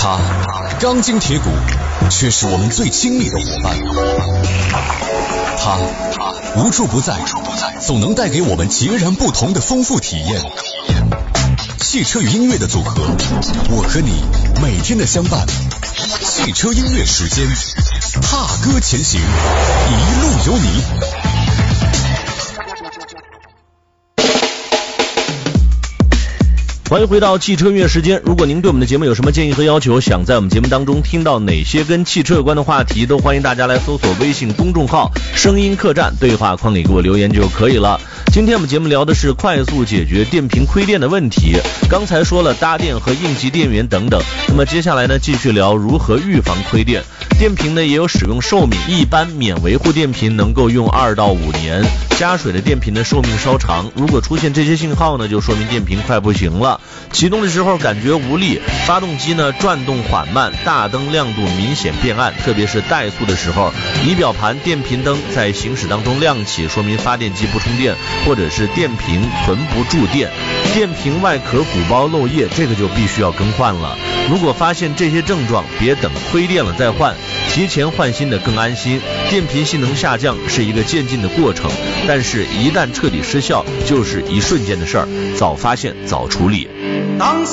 它钢筋铁骨，却是我们最亲密的伙伴。它无处不在，总能带给我们截然不同的丰富体验。汽车与音乐的组合，我和你每天的相伴。汽车音乐时间，踏歌前行，一路有你。 欢迎回到汽车音乐时间。如果您对我们的节目有什么建议和要求，想在我们节目当中听到哪些跟汽车有关的话题，都欢迎大家来搜索微信公众号声音客栈，对话框里给我留言就可以了。今天我们节目聊的是快速解决电瓶亏电的问题，刚才说了搭电和应急电源等等，那么接下来呢继续聊如何预防亏电。电瓶呢也有使用寿命，一般免维护电瓶能够用2到5年，加水的电瓶的寿命稍长。如果出现这些信号呢，就说明电瓶快不行了。启动的时候感觉无力，发动机呢转动缓慢，大灯亮度明显变暗，特别是怠速的时候，仪表盘电瓶灯在行驶当中亮起，说明发电机不充电，或者是电瓶存不住电。电瓶外壳鼓包漏液，这个就必须要更换了。如果发现这些症状，别等亏电了再换，提前换新的更安心。电瓶性能下降是一个渐进的过程，但是一旦彻底失效，就是一瞬间的事儿，早发现早处理。 当